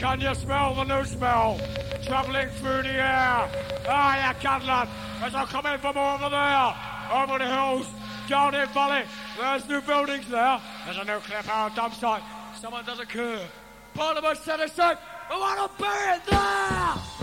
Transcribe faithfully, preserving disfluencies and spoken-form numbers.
Can you smell the new smell? Travelling through the air. Ah, you can, lad. As I come in from over there. Over the hills. Down in valley. There's new buildings there. There's a nuclear power dump site. Someone does a coup. Parliament said it's safe. I want to bury it there!